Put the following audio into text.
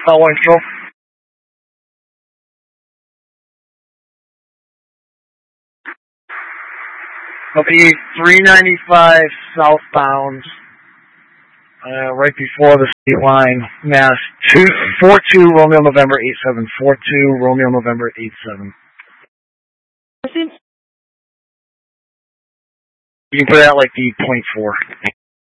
Southbound control. Copy 395 southbound, right before the state line, Mass 42 Romeo November 87, 42 Romeo November 87. You can put it out like the .4.